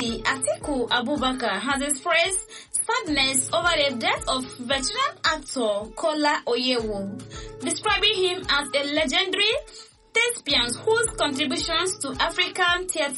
Alhaji Atiku Abubakar has expressed sadness over the death of veteran actor Kola Oyewo, describing him as a legendary thespian whose contributions to African theatre